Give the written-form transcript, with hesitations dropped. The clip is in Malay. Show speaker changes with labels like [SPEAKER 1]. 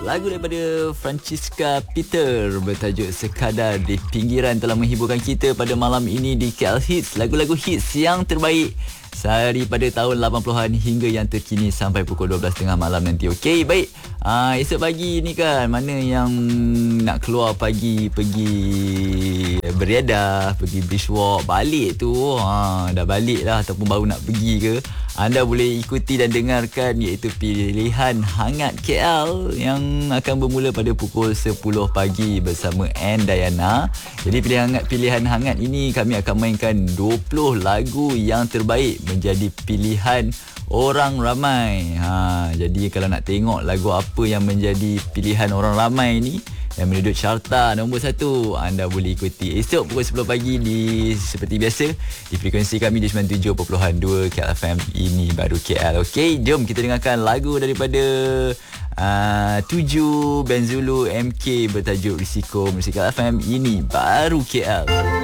[SPEAKER 1] Lagu daripada Francisca Peter bertajuk Sekadar di Pinggiran telah menghiburkan kita pada malam ini di KL Hits. Lagu-lagu hits yang terbaik daripada tahun 80-an hingga yang terkini sampai pukul 12.30 malam nanti. Okey, baik. Esok pagi ni kan, mana yang nak keluar pagi pergi beriadah, pergi beach walk, balik tu dah balik lah ataupun baru nak pergi ke, anda boleh ikuti dan dengarkan iaitu Pilihan Hangat KL yang akan bermula pada pukul 10 pagi bersama Ann Dayana. Jadi pilihan hangat ini kami akan mainkan 20 lagu yang terbaik menjadi pilihan orang ramai. Jadi kalau nak tengok lagu apa yang menjadi pilihan orang ramai ni yang menduduk carta nombor 1, anda boleh ikuti esok pukul 10 pagi seperti biasa di frekuensi kami di 97.2 KL FM. Ini baru KL. Okey, jom kita dengarkan lagu daripada 7 Band Zulu MK bertajuk Risiko. Musik KL FM. Ini baru KL.